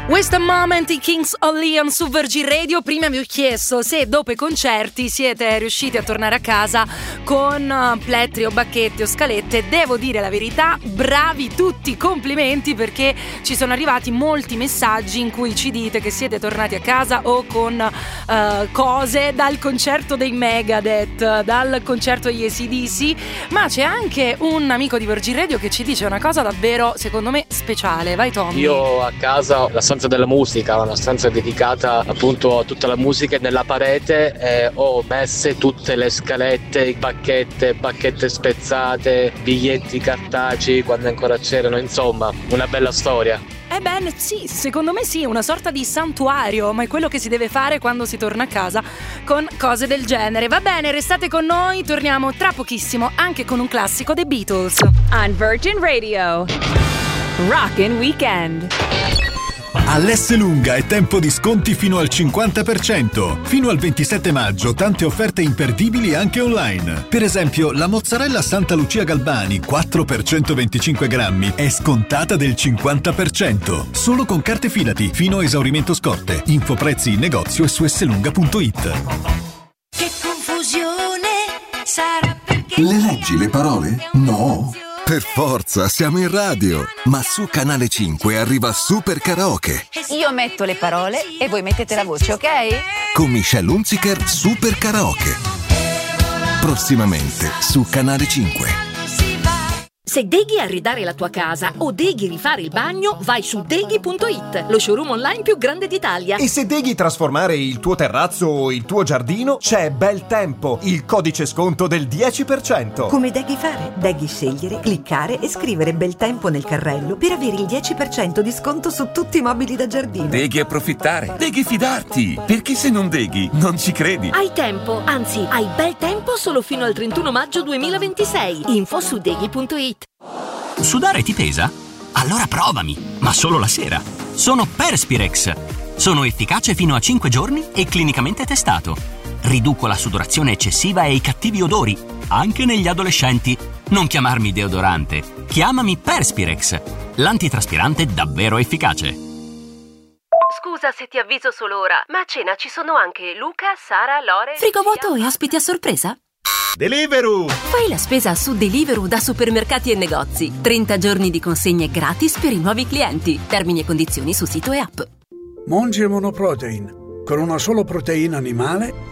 Waste a Moment, i Kings of Leon su Virgin Radio. Prima vi ho chiesto se dopo i concerti siete riusciti a tornare a casa con plettri o bacchetti o scalette. Devo dire la verità, bravi tutti, complimenti, perché ci sono arrivati molti messaggi in cui ci dite che siete tornati a casa o con cose dal concerto dei Megadeth, dal concerto degli AC/DC. Ma c'è anche un amico di Virgin Radio che ci dice una cosa davvero, secondo me, speciale. Vai Tommy. Io a casa la stanza della musica, una stanza dedicata appunto a tutta la musica, e nella parete ho messe tutte le scalette, i bacchette spezzate, biglietti cartacei quando ancora c'erano, insomma una bella storia. Bene, sì, secondo me sì, una sorta di santuario, ma è quello che si deve fare quando si torna a casa con cose del genere. Va bene, restate con noi, torniamo tra pochissimo anche con un classico dei Beatles. On Virgin Radio, Rockin' Weekend. All'Esselunga è tempo di sconti fino al 50%. Fino al 27 maggio tante offerte imperdibili anche online. Per esempio, la mozzarella Santa Lucia Galbani 4 per 125 grammi è scontata del 50%. Solo con carte Filati, fino a esaurimento scorte. Info prezzi in negozio e su esselunga.it. Che confusione sarà perché... Le leggi le parole? No. Per forza, siamo in radio. Ma su Canale 5 arriva Super Karaoke. Io metto le parole e voi mettete la voce, ok? Con Michelle Hunziker, Super Karaoke. Prossimamente su Canale 5. Se deghi arredare la tua casa o deghi rifare il bagno, vai su deghi.it, lo showroom online più grande d'Italia. E se deghi trasformare il tuo terrazzo o il tuo giardino, c'è Bel Tempo, il codice sconto del 10%. Come deghi fare? Deghi scegliere, cliccare e scrivere Bel Tempo nel carrello per avere il 10% di sconto su tutti i mobili da giardino. Deghi approfittare, deghi fidarti, perché se non deghi non ci credi. Hai tempo, anzi hai bel tempo solo fino al 31 maggio 2026. Info su deghi.it. Sudare ti pesa? Allora provami, ma solo la sera. Sono Perspirex. Sono efficace fino a 5 giorni e clinicamente testato. Riduco la sudorazione eccessiva e i cattivi odori, anche negli adolescenti. Non chiamarmi deodorante, chiamami Perspirex, l'antitraspirante davvero efficace. Scusa se ti avviso solo ora, ma a cena ci sono anche Luca, Sara, Lore... Frigo vuoto e ospiti a sorpresa? Deliveroo! Fai la spesa su Deliveroo da supermercati e negozi. 30 giorni di consegne gratis per i nuovi clienti. Termini e condizioni su sito e app. Monge Monoprotein. Con una sola proteina animale